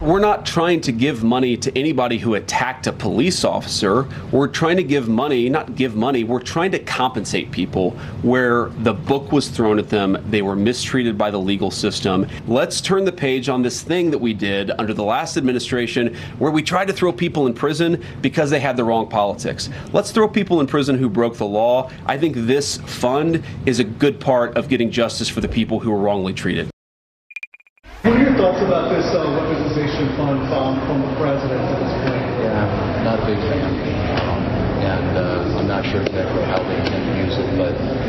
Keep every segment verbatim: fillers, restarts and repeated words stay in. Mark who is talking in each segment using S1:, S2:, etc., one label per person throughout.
S1: We're not trying to give money to anybody who attacked a police officer. We're trying to give money, not give money, we're trying to compensate people where the book was thrown at them. They were mistreated by the legal system. Let's turn the page on this thing that we did under the last administration where we tried to throw people in prison because they had the wrong politics. Let's throw people in prison who broke the law. I think this fund is a good part of getting justice for the people who were wrongly treated.
S2: What are your thoughts about this uh, weaponization fund um, from the president at this point?
S3: Yeah, not a big fan. Um, and uh, I'm not sure exactly how they intend to use it, but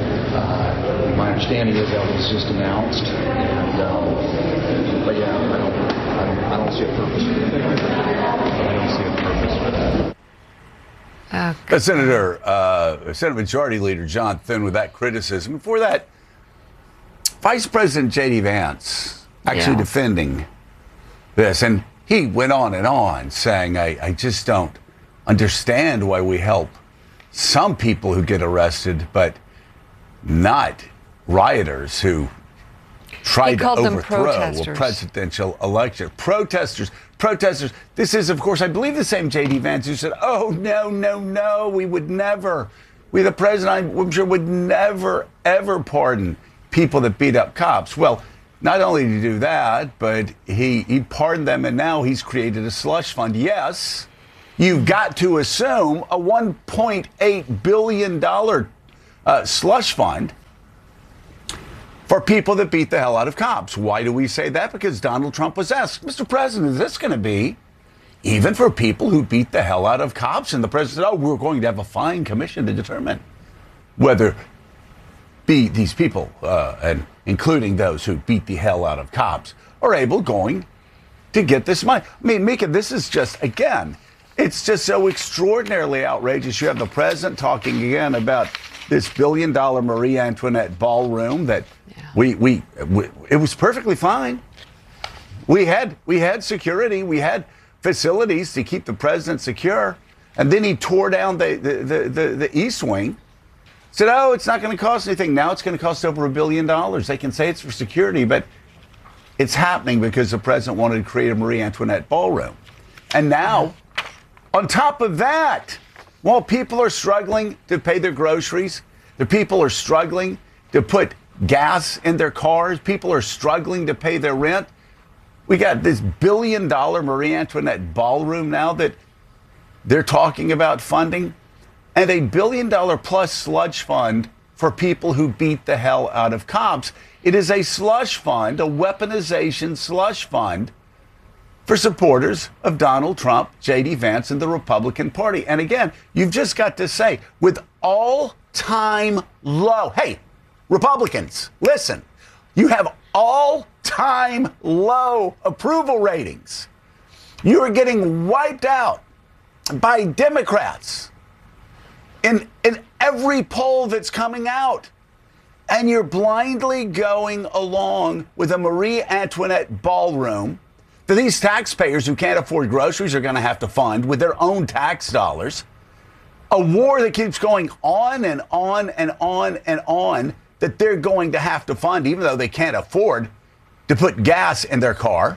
S3: uh, my understanding is that was just announced. And um, but yeah, I don't, I don't, I don't see a purpose for that. I don't see a purpose for that.
S4: Uh, Senator, uh, Senate Majority Leader John Thune with that criticism. Before that, Vice President J D Vance actually yeah. defending this. And he went on and on saying, I, I just don't understand why we help some people who get arrested, but not rioters who tried to overthrow a presidential election. Protesters, protesters. This is, of course, I believe the same J D Vance who said, oh, no, no, no, we would never, we, the president, I'm sure, would never, ever pardon people that beat up cops. Well, not only did he do that, but he, he pardoned them, and now he's created a slush fund. Yes, you've got to assume a one point eight billion dollars uh, slush fund for people that beat the hell out of cops. Why do we say that? Because Donald Trump was asked, Mister President, is this going to be even for people who beat the hell out of cops? And the president said, oh, we're going to have a fine commission to determine whether be these people, uh, and including those who beat the hell out of cops, are able going to get this money. I mean, Mika, this is just, again, it's just so extraordinarily outrageous. You have the president talking again about this billion dollar Marie Antoinette ballroom that yeah. we, we, we, it was perfectly fine. We had, we had security. We had facilities to keep the president secure. And then he tore down the, the, the, the, the East Wing. Said, oh, it's not going to cost anything. Now it's going to cost over a billion dollars. They can say it's for security, but it's happening because the president wanted to create a Marie Antoinette ballroom. And now, on top of that, while people are struggling to pay their groceries, the people are struggling to put gas in their cars, people are struggling to pay their rent, we got this billion dollar Marie Antoinette ballroom now that they're talking about funding. And a billion dollar plus sludge fund for people who beat the hell out of cops. It is a slush fund, a weaponization slush fund for supporters of Donald Trump, J D Vance, and the Republican Party. And again, you've just got to say, with all-time low, hey, Republicans, listen, you have all-time low approval ratings. You are getting wiped out by Democrats in in every poll that's coming out. And you're blindly going along with a Marie Antoinette ballroom that these taxpayers who can't afford groceries are going to have to fund with their own tax dollars. A war that keeps going on and on and on and on that they're going to have to fund, even though they can't afford to put gas in their car.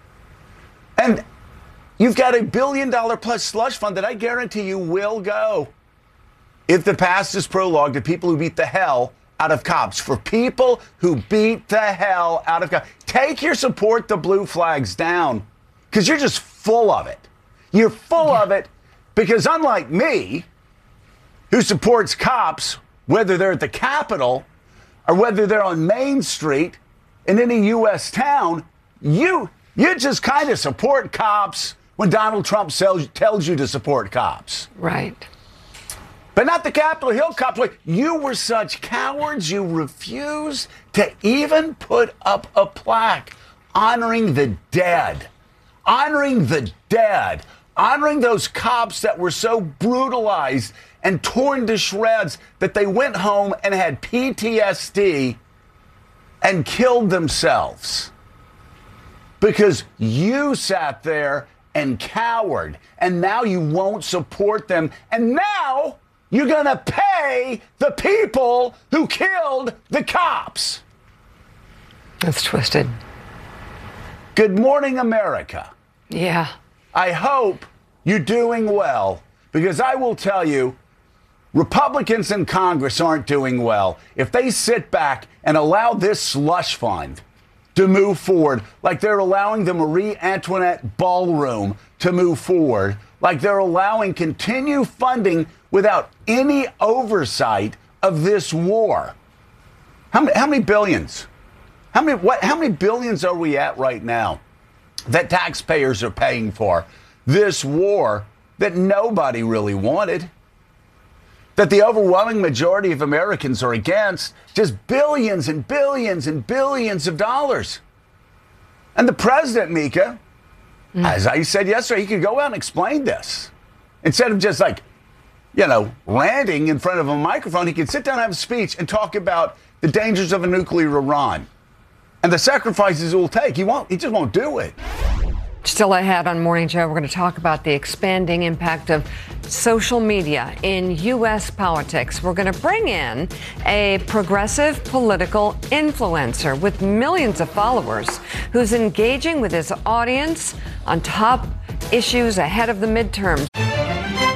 S4: And you've got a billion dollar plus slush fund that I guarantee you will go, if the past is prologue, to people who beat the hell out of cops. For people who beat the hell out of cops. Take your support the blue flags down, because you're just full of it. You're full yeah. of it because, unlike me, who supports cops, whether they're at the Capitol or whether they're on Main Street in any U S town, you, you just kind of support cops when Donald Trump sells, tells you to support cops.
S5: Right.
S4: But not the Capitol Hill cops. You were such cowards, you refused to even put up a plaque honoring the dead. Honoring the dead. Honoring those cops that were so brutalized and torn to shreds that they went home and had P T S D and killed themselves. Because you sat there and cowered, and now you won't support them. And now you're going to pay the people who killed the cops.
S5: That's twisted.
S4: Good morning, America.
S5: Yeah.
S4: I hope you're doing well, because I will tell you, Republicans in Congress aren't doing well if they sit back and allow this slush fund to move forward like they're allowing the Marie Antoinette Ballroom to move forward, like they're allowing continued funding without any oversight of this war. How many, how many billions? How many, what, how many billions are we at right now that taxpayers are paying for this war that nobody really wanted, that the overwhelming majority of Americans are against? Just billions and billions and billions of dollars. And the president, Mika, mm. as I said yesterday, he could go out and explain this. Instead of just like, you know, ranting in front of a microphone, he could sit down and have a speech and talk about the dangers of a nuclear Iran and the sacrifices it will take. He won't, he just won't do it.
S5: Still ahead on Morning Joe, we're going to talk about the expanding impact of social media in U S politics. We're going to bring in a progressive political influencer with millions of followers who's engaging with his audience on top issues ahead of the midterms.